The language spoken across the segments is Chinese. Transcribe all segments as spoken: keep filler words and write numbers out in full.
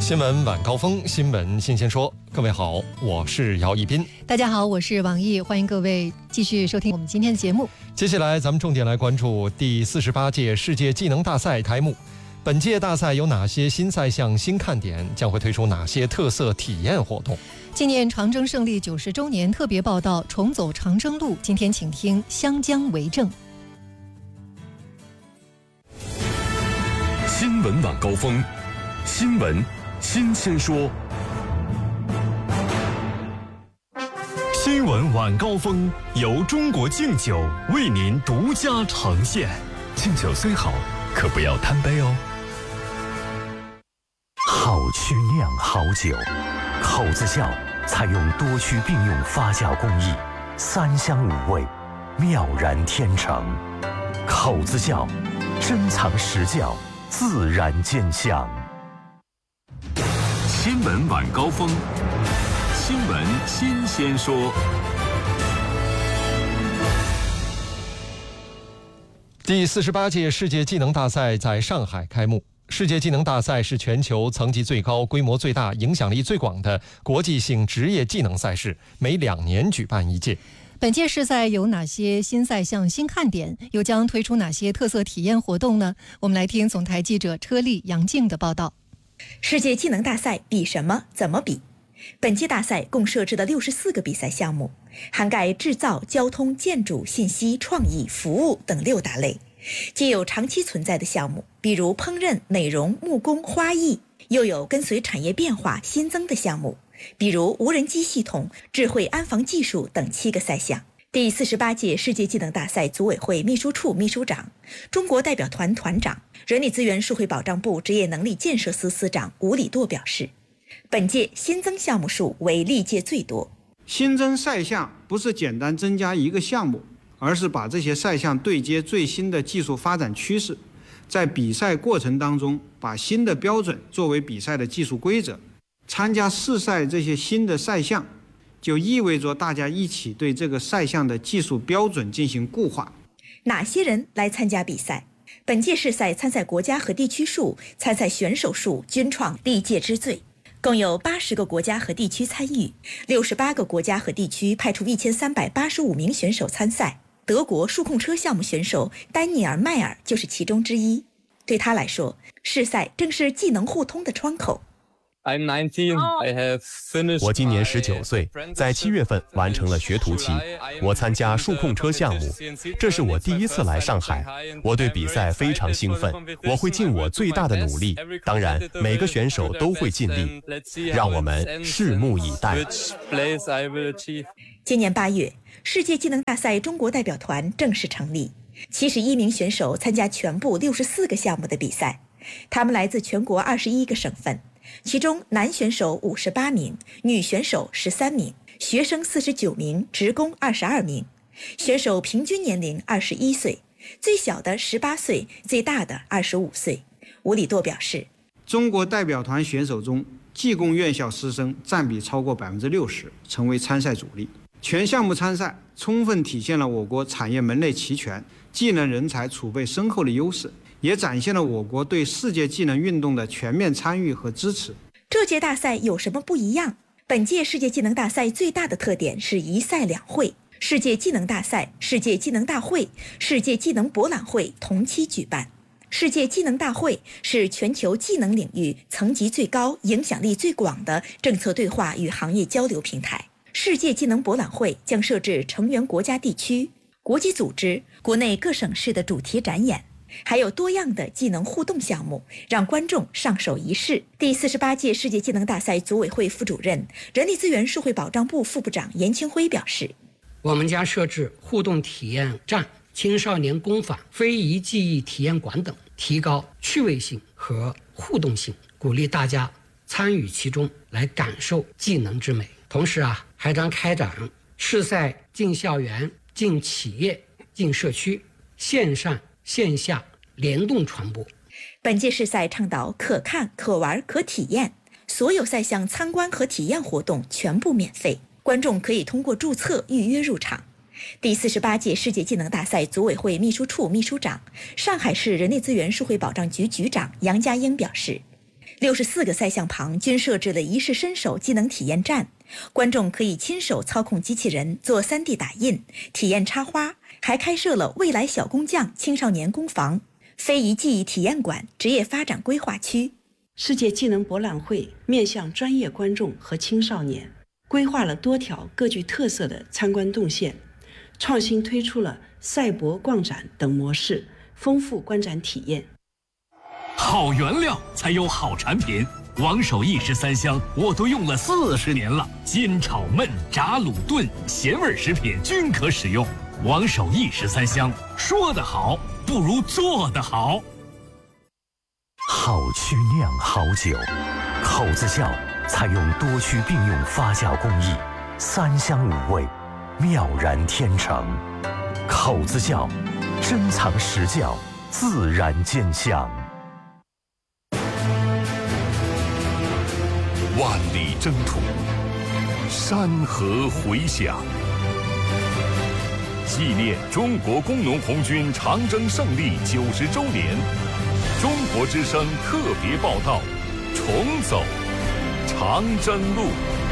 新闻晚高峰，新闻新鲜说。各位好，我是姚一斌。 大家好，我是王毅，欢迎各位继续收听我们今天的节目。 接下来咱们重点来关注第四十八届世界技能大赛开幕。本届大赛有哪些新赛项、新看点？将会推出哪些特色体验活动？ 纪念长征胜利九十周年特别报道《重走长征路》，今天请听湘江为证。 新闻晚高峰，新闻新鲜说。新闻晚高峰由中国敬酒为您独家呈现。敬酒虽好，可不要贪杯哦。 好曲酿好酒，口子窖采用多区并用发酵工艺，三香五味，妙然天成。口子窖珍藏实窖，自然见香。 新闻晚高峰，新闻新鲜说。 第四十八届世界技能大赛在上海开幕。世界技能大赛是全球层级最高、规模最大、影响力最广的国际性职业技能赛事，每两年举办一届。 本届世赛有哪些新赛项、新看点？又将推出哪些特色体验活动呢？我们来听总台记者车丽、杨静的报道。 世界技能大赛比什么？怎么比？本届大赛共设置了六十四个比赛项目，涵盖制造、交通、建筑、信息、创意、服务等六大类。既有长期存在的项目，比如烹饪、美容、木工、花艺，又有跟随产业变化新增的项目，比如无人机系统、智慧安防技术等七个赛项。第四十八届世界技能大赛组委会秘书处秘书长、中国代表团团长、人力资源社会保障部职业能力建设司司长吴礼舵表示，本届新增项目数为历届最多。 新增赛项不是简单增加一个项目，而是把这些赛项对接最新的技术发展趋势，在比赛过程当中把新的标准作为比赛的技术规则。参加试赛这些新的赛项，就意味着大家一起对这个赛项的技术标准进行固化。 哪些人来参加比赛？本届试赛参赛国家和地区数、参赛选手数均创历届之最，共有八十个国家和地区参与，六十八个国家和地区派出一千三百八十五名选手参赛。德国数控车项目选手丹尼尔·迈尔就是其中之一。对他来说，试赛正是技能互通的窗口。 我今年十九岁，在七月份完成了学徒期。我参加数控车项目，这是我第一次来上海。我对比赛非常兴奋，我会尽我最大的努力。当然，每个选手都会尽力。让我们拭目以待。 今年八月，世界技能大赛中国代表团正式成立，七十一名选手参加全部六十四个项目的比赛，他们来自全国二十一个省份。其中男选手五十八名，女选手十三名，学生四十九名，职工二十二名。选手平均年龄二十一岁，最小的十八岁，最大的二十五岁。吴礼舵表示， 中国代表团选手中，技工院校师生占比超过百分之六十，成为参赛主力。全项目参赛，充分体现了我国产业门类齐全、技能人才储备深厚的优势，也展现了我国对世界技能运动的全面参与和支持。 这届大赛有什么不一样？本届世界技能大赛最大的特点是一赛两会，世界技能大赛、世界技能大会、世界技能博览会同期举办。世界技能大会是全球技能领域层级最高、影响力最广的政策对话与行业交流平台。世界技能博览会将设置成员国家地区、国际组织、国内各省市的主题展演，还有多样的技能互动项目，让观众上手一试。第四十八届世界技能大赛组委会副主任、人力资源社会保障部副部长严清辉表示， 我们将设置互动体验站、青少年工坊、非遗技艺体验馆等，提高趣味性和互动性，鼓励大家参与其中，来感受技能之美。同时啊，还将开展试赛进校园、进企业、进社区，线上线下联动传播。 本届试赛倡导可看、可玩、可体验，所有赛项参观和体验活动全部免费，观众可以通过注册预约入场。第四十八届世界技能大赛组委会秘书处秘书长、上海市人力资源社会保障局局长杨家英表示， 六十四个赛项旁均设置了一试身手技能体验站，观众可以亲手操控机器人做 三 D 打印，体验插花，还开设了未来小工匠青少年工坊、非遗技艺体验馆、职业发展规划区。 世界技能博览会面向专业观众和青少年，规划了多条各具特色的参观动线，创新推出了赛博逛展等模式，丰富观展体验。 好原料才有好产品，王守义十三香我都用了四十年了，煎炒焖炸卤炖咸味食品均可使用。王守义十三香，说得好不如做得好。 好曲酿好酒，口子窖采用多区并用发酵工艺，三香五味，妙然天成。口子窖，珍藏实窖，自然见香。 万里征途，山河回响。纪念中国工农红军长征胜利九十周年，中国之声特别报道：重走长征路。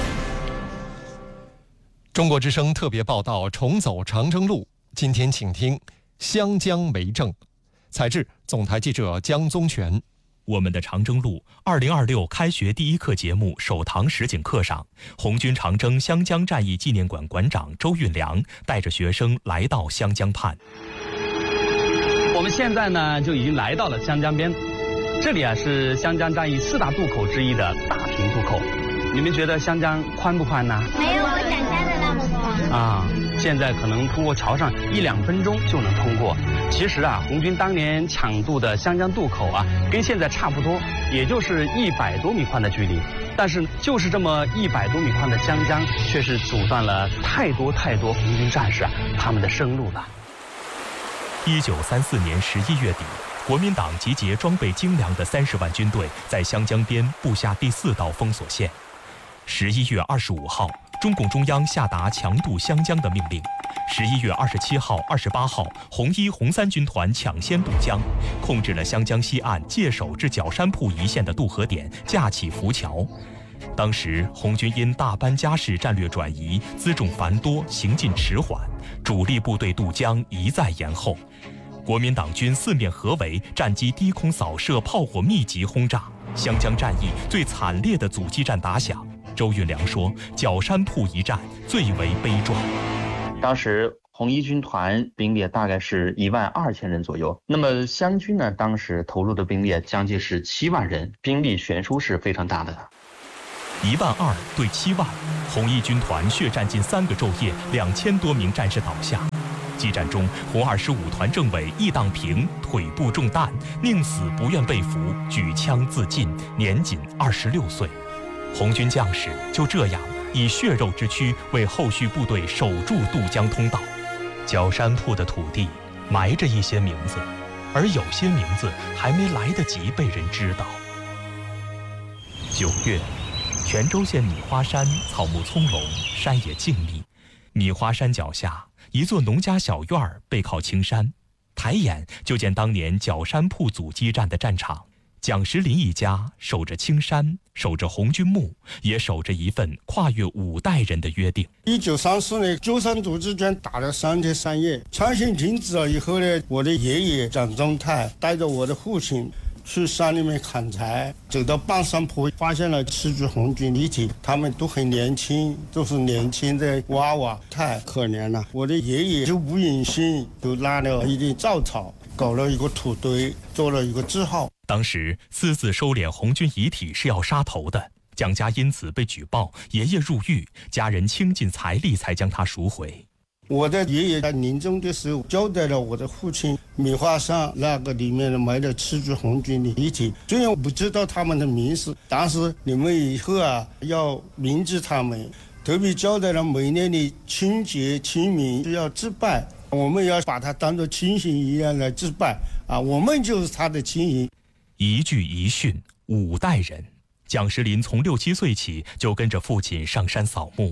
中国之声特别报道：重走长征路。今天请听湘江为证，采制总台记者江宗全。 我们的长征路二零二六开学第一课节目首堂实景课上，红军长征湘江战役纪念馆馆长周运良带着学生来到湘江畔。 我们现在呢就已经来到了湘江边，这里啊是湘江战役四大渡口之一的大平渡口。你们觉得湘江宽不宽呢？ 没有我想象的那么宽啊！现在可能通过桥上一两分钟就能通过。其实啊，红军当年抢渡的湘江渡口啊，跟现在差不多，也就是一百多米宽的距离。但是就是这么一百多米宽的湘江，却是阻断了太多太多红军战士啊他们的生路了。 一九三四年十一月底，国民党集结装备精良的三十万军队，在湘江边布下第四道封锁线。十一月二十五号，中共中央下达强渡湘江的命令。十一月二十七号、二十八号，红一、红三军团抢先渡江，控制了湘江西岸界首至角山铺一线的渡河点架起浮桥。当时红军因大班家事战略转移，辎重繁多，行进迟缓，主力部队渡江一再延后。国民党军四面合围，战机低空扫射，炮火密集轰炸，湘江战役最惨烈的阻击战打响。周运良说，角山铺一战最为悲壮。 当时红一军团兵力大概是一万二千人左右，那么湘军呢，当时投入的兵力将近是七万人，兵力悬殊是非常大的。 一万二对七万，红一军团血战近三个昼夜，两千多名战士倒下。激战中，红二十五团政委易当平腿部中弹，宁死不愿被俘，举枪自尽，年仅二十六岁。红军将士就这样以血肉之躯为后续部队守住渡江通道。角山铺的土地埋着一些名字，而有些名字还没来得及被人知道。九月，泉州县米花山草木葱茏，山野静谧。米花山脚下一座农家小院儿背靠青山，抬眼就见当年角山铺阻击战的战场。蒋时林一家守着青山，守着红军墓，也守着一份跨越五代人的约定。 一九三四年，九三阻击战打了三天三夜，枪声停止了以后呢，我的爷爷蒋宗泰带着我的父亲去山里面砍柴，走到半山坡，发现了七具红军遗体，他们都很年轻，都是年轻的娃娃，太可怜了。我的爷爷就无影心，就拉了一点稻草，搞了一个土堆，做了一个字号。 当时私自收敛红军遗体是要杀头的，蒋家因此被举报，爷爷入狱，家人倾尽财力才将他赎回。 我的爷爷在临终的时候交代了我的父亲，米花山那个里面埋了七具红军的遗体，虽然我不知道他们的名字，但是你们以后啊要铭记他们，特别交代了每年的春节清明都要祭拜，我们要把他当作亲信一样来祭拜啊，我们就是他的亲人。 一句一训，五代人。蒋时林从六七岁起就跟着父亲上山扫墓。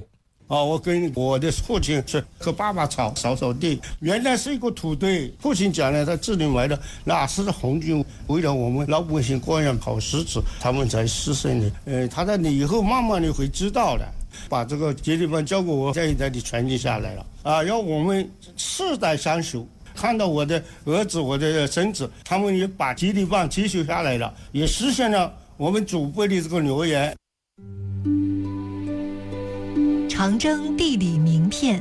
啊，我跟我的父亲是和爸爸吵扫扫地，原来是一个土堆。父亲讲了，他这里埋的那是红军为了我们老百姓过上好日子，他们才牺牲的。呃，他在你以后慢慢的会知道的，把这个接力棒交给我，这一代的传递下来了啊，要我们世代相守。看到我的儿子、我的孙子，他们也把接力棒继续下来了，也实现了我们祖辈的这个诺言。 长征地理名片。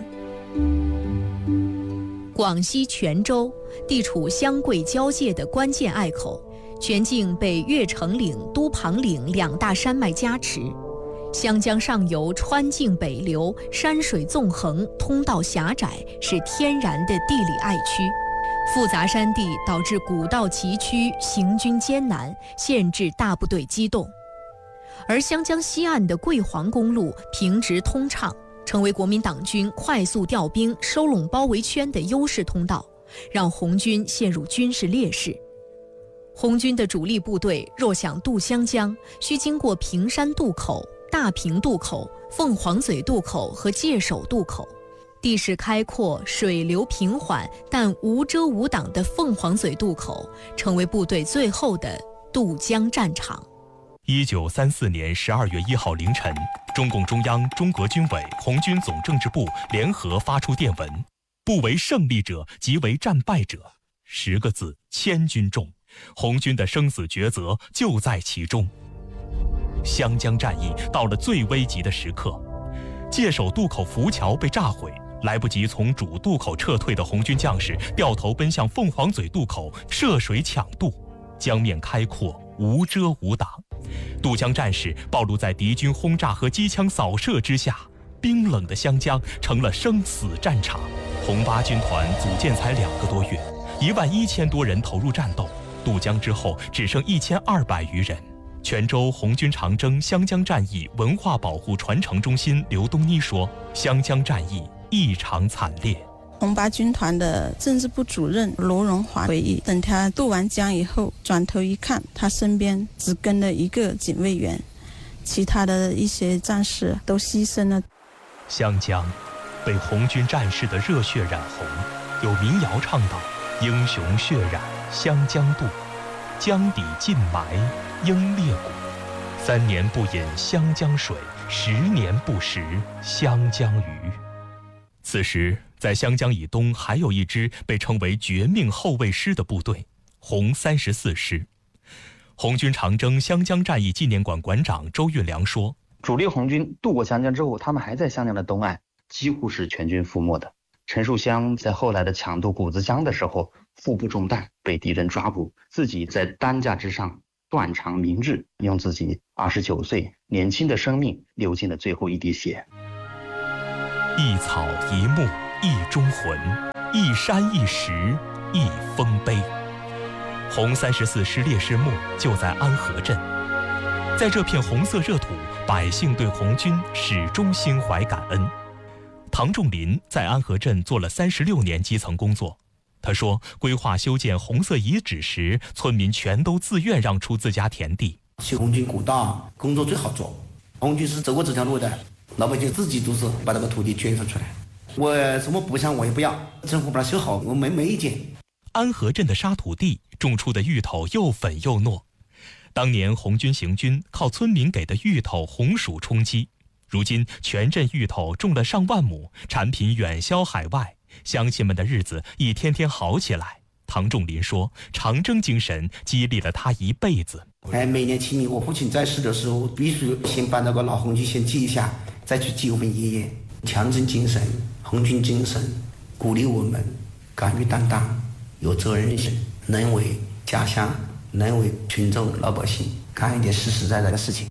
广西全州地处湘桂交界的关键隘口，全境被越城岭、都庞岭两大山脉加持，湘江上游川泾北流，山水纵横，通道狭窄，是天然的地理隘区。复杂山地导致古道崎岖，行军艰难，限制大部队机动。而湘江西岸的桂黄公路平直通畅，成为国民党军快速调兵、收拢包围圈的优势通道，让红军陷入军事劣势。红军的主力部队若想渡湘江，需经过平山渡口、大坪渡口、凤凰嘴渡口和界首渡口。地势开阔、水流平缓，但无遮无挡的凤凰嘴渡口，成为部队最后的渡江战场。 一九三四年十二月一号凌晨，中共中央、中革军委、红军总政治部联合发出电文：不为胜利者，即为战败者。十个字，千钧重，红军的生死抉择就在其中。湘江战役到了最危急的时刻，界首渡口浮桥被炸毁，来不及从主渡口撤退的红军将士掉头奔向凤凰嘴渡口涉水抢渡，江面开阔，无遮无挡。渡江战士暴露在敌军轰炸和机枪扫射之下，冰冷的湘江成了生死战场。红八军团组建才两个多月，一万一千多人投入战斗，渡江之后只剩一千二百余人。泉州红军长征湘江战役文化保护传承中心刘东妮说：“湘江战役异常惨烈。” 红八军团的政治部主任罗荣华回忆，等他渡完江以后，转头一看，他身边只跟了一个警卫员，其他的一些战士都牺牲了。 湘江被红军战士的热血染红，有民谣唱道：“英雄血染湘江渡，江底尽埋英烈骨。三年不饮湘江水，十年不食湘江鱼。”此时，在湘江以东还有一支被称为绝命后卫师的部队——红三十四师。红军长征湘江战役纪念馆馆长周运良说：“ 主力红军渡过湘江之后，他们还在湘江的东岸，几乎是全军覆没的。陈树湘在后来的抢渡谷子江的时候，腹部中弹，被敌人抓捕，自己在担架之上断肠明志，用自己二十九岁年轻的生命流尽了最后一滴血。 一草一木一忠魂，一山一石一丰碑。红三十四师烈士墓就在安和镇，在这片红色热土，百姓对红军始终心怀感恩。唐仲林在安和镇做了三十六年基层工作。他说，规划修建红色遗址时，村民全都自愿让出自家田地。 修红军古道工作最好做，红军是走过这条路的，老百姓自己都是把这个土地捐出出来。我什么补偿我也不要，政府把它修好，我没没意见。 安和镇的沙土地种出的芋头又粉又糯，当年红军行军靠村民给的芋头红薯充饥，如今全镇芋头种了上万亩，产品远销海外，乡亲们的日子一天天好起来。唐仲林说，长征精神激励了他一辈子。 哎，每年清明我父亲在世的时候，必须先把那个老红军先祭一下，再去祭我们爷爷。强征精神、红军精神鼓励我们敢于担当，有责任心，能为家乡，能为群众老百姓干一点实实在在的事情。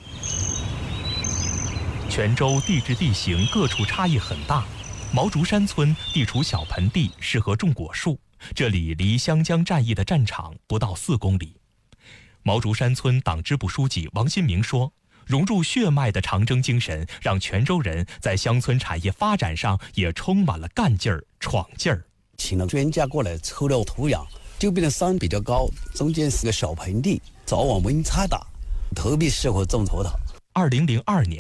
泉州地质地形各处差异很大，毛竹山村地处小盆地，适合种果树，这里离湘江战役的战场不到四公里。毛竹山村党支部书记王新明说，融入血脉的长征精神，让泉州人在乡村产业发展上也充满了干劲儿、闯劲儿。 请了专家过来抽了土壤，就变成山比较高，中间是个小盆地，早晚温差大，特别适合种葡萄。 二零零二年，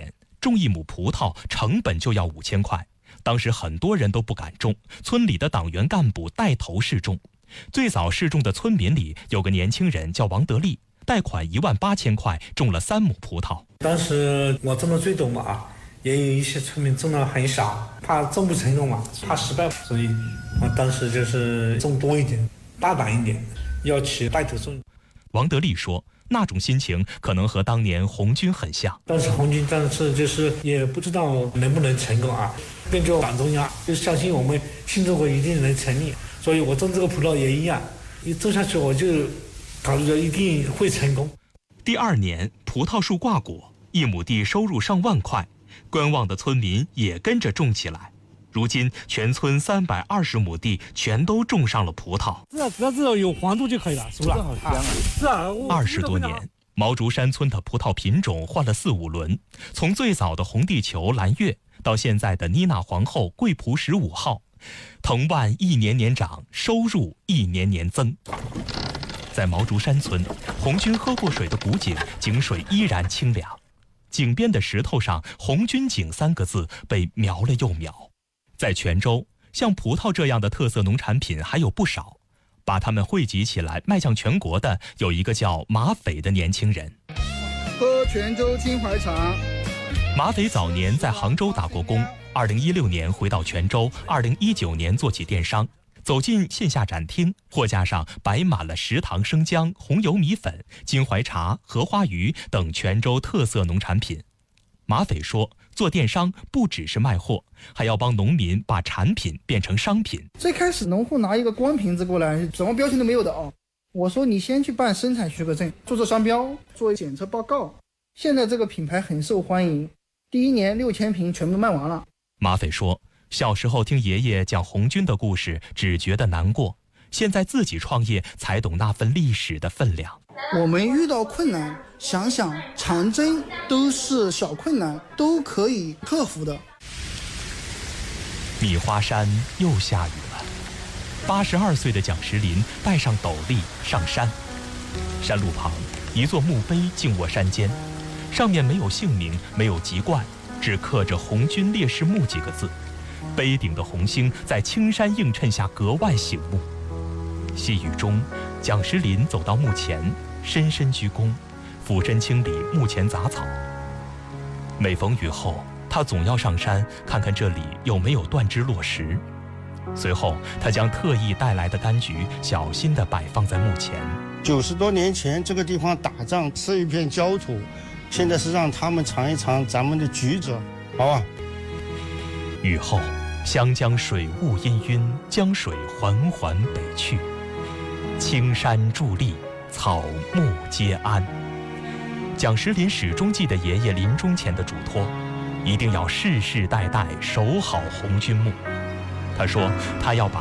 种一亩葡萄成本就要五千块。当时很多人都不敢种，村里的党员干部带头试种。最早试种的村民里有个年轻人叫王德利，贷款一万八千块种了三亩葡萄。 当时我种的最多嘛，也有一些村民种的很少，怕种不成功嘛，怕失败，所以我当时就是种多一点，大胆一点，要去带头种。 王德利说，那种心情可能和当年红军很像。 当时红军战士就是也不知道能不能成功啊，跟着党中央就相信我们新中国一定能成立，所以我种这个葡萄也一样，一种下去我就考虑着一定会成功。 第二年葡萄树挂果，一亩地收入上万块，观望的村民也跟着种起来。如今全村三百二十亩地全都种上了葡萄。 是啊，只要知道有黄度就可以了，熟了。好香啊！是啊， 二十多年，毛竹山村的葡萄品种换了四五轮，从最早的红地球、蓝月，到现在的妮娜皇后、贵璞十五号，藤蔓一年年长，收入一年年增。在毛竹山村，红军喝过水的古井，井水依然清凉。井边的石头上“红军井”三个字被描了又描。在泉州，像葡萄这样的特色农产品还有不少，把它们汇集起来卖向全国的有一个叫马匪的年轻人。 喝泉州金怀茶。 马匪早年在杭州打过工，二零一六年回到泉州，二零一九年做起电商。走进线下展厅，货架上摆满了食堂生姜、红油米粉、金怀茶、荷花鱼等泉州特色农产品。马匪说，做电商不只是卖货，还要帮农民把产品变成商品。 最开始农户拿一个光瓶子过来，什么标签都没有的哦。我说你先去办生产许可证，注册商标，做检测报告。现在这个品牌很受欢迎，第一年六千瓶全部都卖完了。 马匪说，小时候听爷爷讲红军的故事，只觉得难过，现在自己创业才懂那份历史的分量。 我们遇到困难，想想长征都是小困难，都可以克服的。 米花山又下雨了，八十二岁的蒋石林戴上斗笠上山。山路旁，一座墓碑静卧山间，上面没有姓名，没有籍贯，只刻着“红军烈士墓”几个字。碑顶的红星在青山映衬下格外醒目。细雨中，蒋石林走到墓前，深深鞠躬，俯身清理墓前杂草。每逢雨后，他总要上山看看这里有没有断枝落石。随后，他将特意带来的柑橘小心地摆放在墓前。 九十多年前，这个地方打仗是一片焦土，现在是让他们尝一尝咱们的橘子，好吧？ 雨后，湘江水雾氤氲，江水缓缓北去。青山伫立，草木皆安。蒋石林始终记得爷爷临终前的嘱托，一定要世世代代守好红军墓。他说，他要把